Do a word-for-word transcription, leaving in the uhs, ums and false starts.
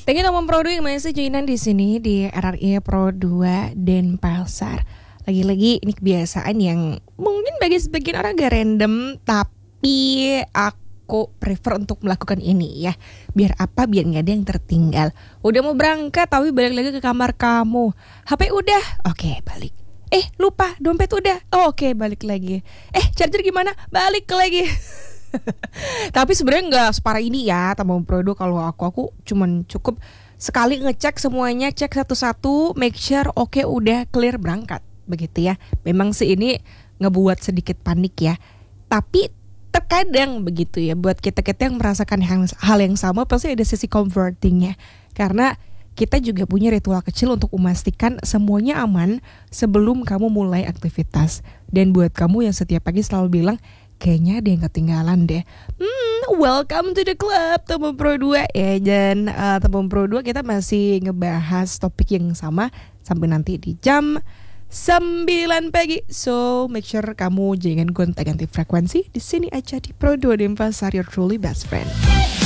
Thank you teman Pro dua yang masih joinan di sini di R R I Pro dua Denpasar. Lagi-lagi ini kebiasaan yang mungkin bagi sebagian orang agak random, tapi aku prefer untuk melakukan ini ya. Biar apa? Biar gak ada yang tertinggal. Udah mau berangkat tapi balik lagi ke kamar kamu. H P udah? Oke, balik. Eh lupa, dompet udah? Oh, oke, balik lagi. Eh charger gimana? Balik lagi. Tapi sebenarnya nggak separah ini ya teman Pro dua. Kalau aku aku cuman cukup sekali ngecek semuanya, cek satu-satu, make sure oke okay, udah clear berangkat begitu ya. Memang sih ini ngebuat sedikit panik ya. Tapi terkadang begitu ya, buat kita-kita yang merasakan hal yang sama pasti ada sisi comfortingnya. Karena kita juga punya ritual kecil untuk memastikan semuanya aman sebelum kamu mulai aktivitas. Dan buat kamu yang setiap pagi selalu bilang, kayaknya ada yang ketinggalan deh. Hmm, welcome to the club teman Pro dua ya. Dan uh, teman Pro dua kita masih ngebahas topik yang sama sampai nanti di jam sembilan pagi. So make sure kamu jangan gonta-ganti frekuensi. Di sini aja di Pro dua Denpasar, your truly best friend.